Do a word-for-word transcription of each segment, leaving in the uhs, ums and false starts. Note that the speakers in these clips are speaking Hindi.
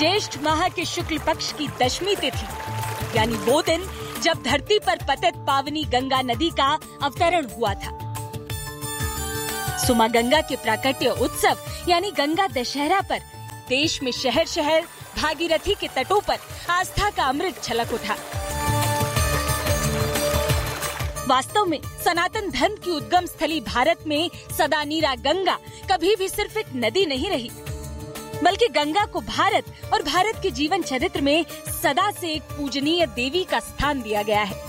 ज्येष्ठ माह के शुक्ल पक्ष की दशमी तिथि, यानी वो दिन जब धरती पर पतित पावनी गंगा नदी का अवतरण हुआ था। सो मां गंगा के प्राकट्य उत्सव यानी गंगा दशहरा पर देश में शहर शहर भागीरथी के तटों पर आस्था का अमृत छलक उठा। वास्तव में सनातन धर्म की उद्गम स्थली भारत में सदा नीरा गंगा कभी भी सिर्फ एक नदी नहीं रही, बल्कि गंगा को भारत और भारत के जीवन चरित्र में सदा से एक पूजनीय देवी का स्थान दिया गया है।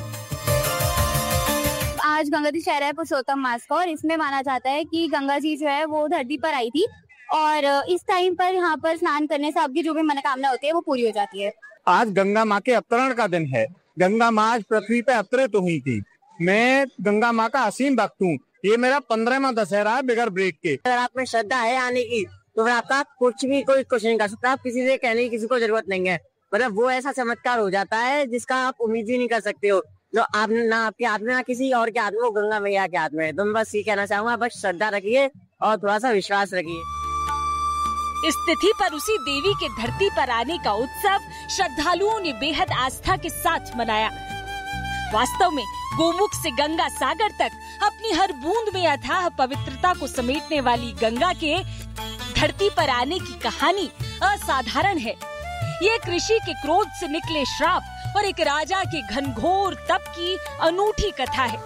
आज गंगा दशहरा है पुरुषोत्तम मास का, और इसमें माना जाता है कि गंगा जी जो है वो धरती पर आई थी और इस टाइम पर यहाँ पर स्नान करने से आपकी जो भी मनोकामना होती है वो पूरी हो जाती है। आज गंगा माँ के अवतरण का दिन है। गंगा माँ आज पृथ्वी पे अवतरित हुई थी। मैं गंगा माँ का असीम भक्त हूँ। ये मेरा पंद्रहवां दशहरा है बिगर ब्रेक के। अगर आप में श्रद्धा है आने की तो फिर आपका कुछ भी कोई कुछ नहीं कर सकता। आप किसी से कहने की किसी को जरूरत नहीं है। मतलब वो ऐसा चमत्कार हो जाता है जिसका आप उम्मीद ही नहीं कर सकते हो। जो आप ना आपके हाथ में ना किसी और के हाथ में, वो गंगा मैया के हाथ में। तो मैं बस ये कहना चाहूंगा, बस श्रद्धा रखिए और थोड़ा सा विश्वास रखिए। इस तिथि पर उसी देवी के धरती पर आने का उत्सव श्रद्धालुओं ने बेहद आस्था के साथ मनाया। वास्तव में गोमुख से गंगा सागर तक अपनी हर बूंद में अथाह पवित्रता को समेटने वाली गंगा के धरती पर आने की कहानी असाधारण है। ये एक ऋषि के क्रोध से निकले श्राप और एक राजा के घनघोर तप की अनूठी कथा है।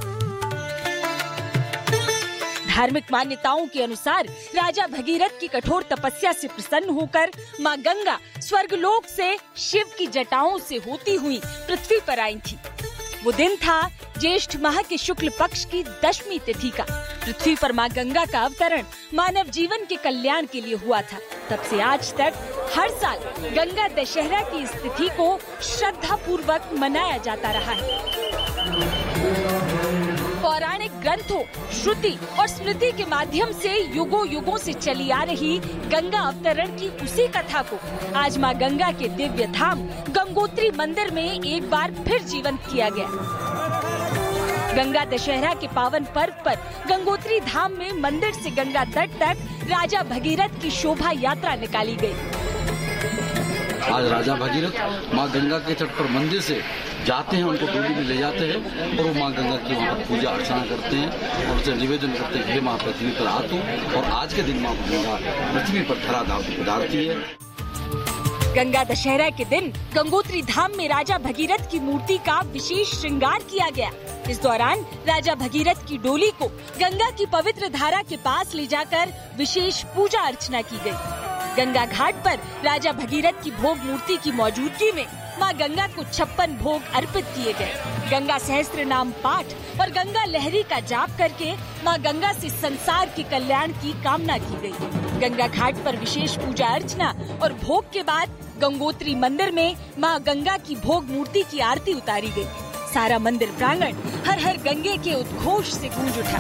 धार्मिक मान्यताओं के अनुसार राजा भगीरथ की कठोर तपस्या से प्रसन्न होकर मां गंगा स्वर्गलोक से शिव की जटाओं से होती हुई पृथ्वी पर आई थी। वो दिन था ज्येष्ठ माह के शुक्ल पक्ष की दशमी तिथि का। पृथ्वी पर मां गंगा का अवतरण मानव जीवन के कल्याण के लिए हुआ था। तब से आज तक हर साल गंगा दशहरा की इस तिथि को श्रद्धा पूर्वक मनाया जाता रहा है। पौराणिक ग्रंथों, श्रुति और स्मृति के माध्यम से युगों युगों से चली आ रही गंगा अवतरण की उसी कथा को आज मां गंगा के दिव्य धाम गंगोत्री मंदिर में एक बार फिर जीवंत किया गया। गंगा दशहरा के पावन पर्व पर गंगोत्री धाम में मंदिर से गंगा तट तक राजा भगीरथ की शोभा यात्रा निकाली गई। आज राजा भगीरथ माँ गंगा के तट पर मंदिर से जाते हैं, उनको डोली में ले जाते हैं और वो माँ गंगा की वहाँ पर पूजा अर्चना करते हैं और उसे निवेदन करते हैं, हे माँ पृथ्वी पर आ तू। और आज के दिन माँ गंगा पृथ्वी पर धराधाम उतारती है। गंगा दशहरा के दिन गंगोत्री धाम में राजा भगीरथ की मूर्ति का विशेष श्रृंगार किया गया। इस दौरान राजा भगीरथ की डोली को गंगा की पवित्र धारा के पास ले जाकर विशेष पूजा अर्चना की गई। गंगा घाट पर राजा भगीरथ की भोग मूर्ति की मौजूदगी में मां गंगा को छप्पन भोग अर्पित किए गए। गंगा सहस्त्र नाम पाठ और गंगा लहरी का जाप करके मां गंगा से संसार के कल्याण की कामना की गई। गंगा घाट पर विशेष पूजा अर्चना और भोग के बाद गंगोत्री मंदिर में मां गंगा की भोग मूर्ति की आरती उतारी गई। सारा मंदिर प्रांगण हर हर गंगे के उद्घोष से गूंज उठा।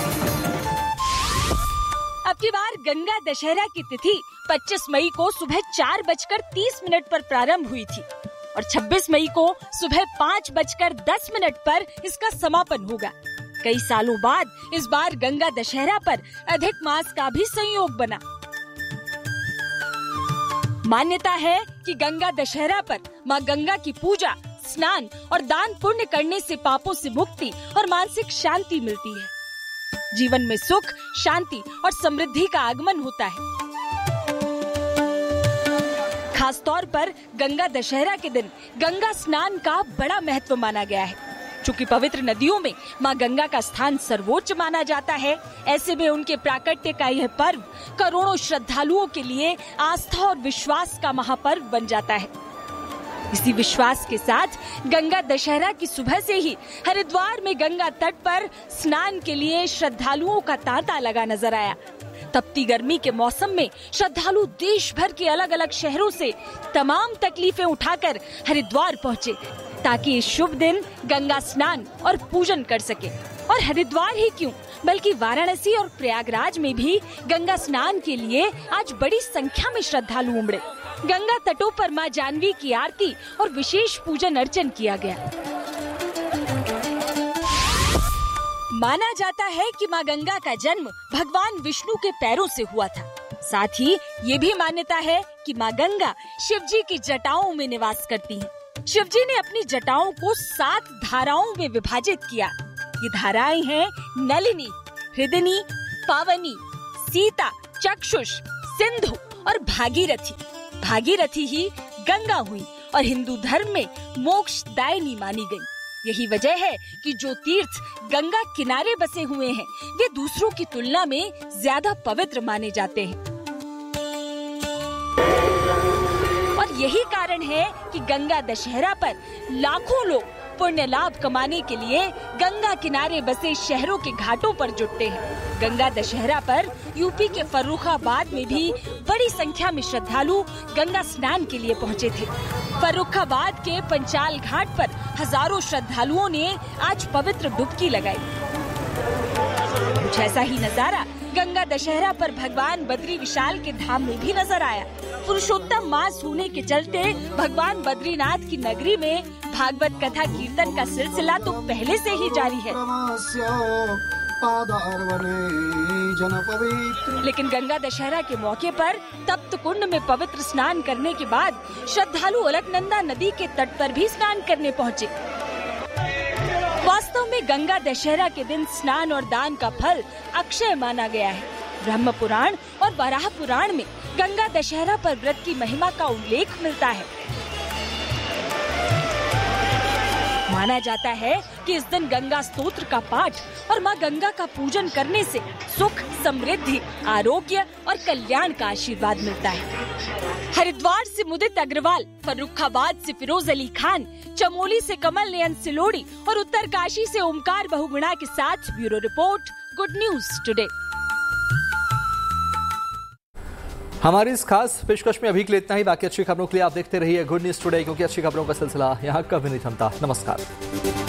अब की बार गंगा दशहरा की तिथि पच्चीस मई को सुबह चार बजकर तीस मिनट पर प्रारंभ हुई थी और छब्बीस मई को सुबह पाँच बजकर दस मिनट पर इसका समापन होगा। कई सालों बाद इस बार गंगा दशहरा पर अधिक मास का भी संयोग बना। मान्यता है कि गंगा दशहरा पर मां गंगा की पूजा, स्नान और दान पुण्य करने से पापों से मुक्ति और मानसिक शांति मिलती है। जीवन में सुख, शांति और समृद्धि का आगमन होता है। खास तौर पर गंगा दशहरा के दिन गंगा स्नान का बड़ा महत्व माना गया है। चूंकि पवित्र नदियों में मां गंगा का स्थान सर्वोच्च माना जाता है, ऐसे में उनके प्राकट्य का यह पर्व करोड़ों श्रद्धालुओं के लिए आस्था और विश्वास का महापर्व बन जाता है। इसी विश्वास के साथ गंगा दशहरा की सुबह से ही हरिद्वार में गंगा तट पर स्नान के लिए श्रद्धालुओं का तांता लगा नजर आया। तपती गर्मी के मौसम में श्रद्धालु देश भर के अलग अलग शहरों से तमाम तकलीफें उठाकर हरिद्वार पहुँचे ताकि इस शुभ दिन गंगा स्नान और पूजन कर सके। और हरिद्वार ही क्यों, बल्कि वाराणसी और प्रयागराज में भी गंगा स्नान के लिए आज बड़ी संख्या में श्रद्धालु उमड़े। गंगा तटों पर मां जानवी की आरती और विशेष पूजन अर्चन किया गया। माना जाता है कि मां गंगा का जन्म भगवान विष्णु के पैरों से हुआ था। साथ ही ये भी मान्यता है कि माँ गंगा शिवजी की जटाओं में निवास करती हैं। शिवजी ने अपनी जटाओं को सात धाराओं में विभाजित किया। ये धाराएं हैं नलिनी, हृदनी, पावनी, सीता, चक्षुष, सिंधु और भागीरथी। भागीरथी ही गंगा हुई और हिंदू धर्म में मोक्षदायिनी मानी गई। यही वजह है कि जो तीर्थ गंगा किनारे बसे हुए हैं वे दूसरों की तुलना में ज्यादा पवित्र माने जाते हैं। और यही कारण है कि गंगा दशहरा पर लाखों लोग पुण्य लाभ कमाने के लिए गंगा किनारे बसे शहरों के घाटों पर जुटते हैं। गंगा दशहरा पर यूपी के फर्रुखाबाद में भी बड़ी संख्या में श्रद्धालु गंगा स्नान के लिए पहुंचे थे। फर्रुखाबाद के पंचाल घाट पर हजारों श्रद्धालुओं ने आज पवित्र डुबकी लगाई। कुछ ऐसा ही नजारा गंगा दशहरा पर भगवान बद्री विशाल के धाम में भी नजर आया। पुरुषोत्तम मास होने के चलते भगवान बद्रीनाथ की नगरी में भागवत कथा कीर्तन का सिलसिला तो पहले से ही जारी है। लेकिन गंगा दशहरा के मौके पर तप्त कुंड में पवित्र स्नान करने के बाद श्रद्धालु अलकनंदा नदी के तट पर भी स्नान करने पहुँचे। वास्तव में गंगा दशहरा के दिन स्नान और दान का फल अक्षय माना गया है। ब्रह्म पुराण और वराह पुराण में गंगा दशहरा पर व्रत की महिमा का उल्लेख मिलता है। माना जाता है कि इस दिन गंगा स्तोत्र का पाठ और माँ गंगा का पूजन करने से सुख, समृद्धि, आरोग्य और कल्याण का आशीर्वाद मिलता है। हरिद्वार से मुदित अग्रवाल, फर्रुखाबाद से फिरोज अली खान, चमोली से कमल नयन सिलोड़ी और उत्तरकाशी से ओमकार बहुगुणा के साथ bureau report, good news today. हमारी इस खास पेशकश में अभी के लिए इतना ही। बाकी अच्छी खबरों के लिए आप देखते रहिए गुड न्यूज टुडे, क्योंकि अच्छी खबरों का सिलसिला यहाँ कभी नहीं थमता। नमस्कार।